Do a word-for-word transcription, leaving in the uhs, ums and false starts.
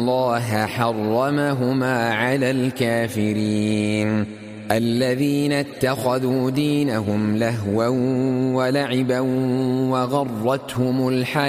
الله حرمهما على الكافرين الذين اتخذوا دينهم لهوا ولعبا وغرتهم الحياة